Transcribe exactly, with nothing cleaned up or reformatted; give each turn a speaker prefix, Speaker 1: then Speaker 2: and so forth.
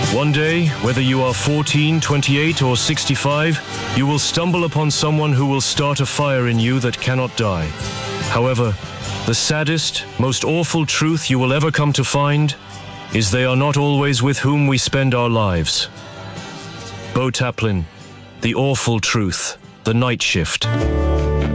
Speaker 1: One day, whether you are fourteen, twenty-eight, or sixty-five, you will stumble upon someone who will start a fire in you that cannot die. However, the saddest, most awful truth you will ever come to find is they are not always with whom we spend our lives. Bo Taplin, The Awful Truth, The Night Shift.